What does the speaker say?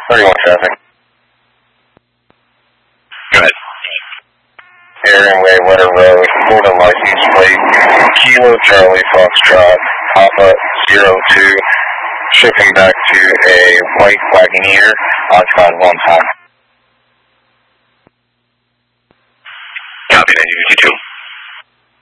31 traffic. Go ahead. Aaronway, Wetter Road, Florida license plate, Kilo Charlie Foxtrot, Papa 02, shipping back to a white Wagoneer, occupied 1 time.